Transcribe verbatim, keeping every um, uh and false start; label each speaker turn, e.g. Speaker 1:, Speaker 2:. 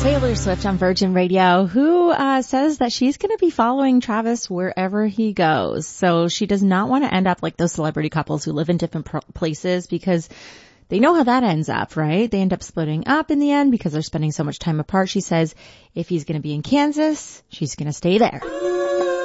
Speaker 1: Taylor Swift on Virgin Radio, who uh, says that she's going to be following Travis wherever he goes. So she does not want to end up like those celebrity couples who live in different pro- places, because they know how that ends up, right? They end up splitting up in the end because they're spending so much time apart. She says if he's going to be in Kansas, she's going to stay there.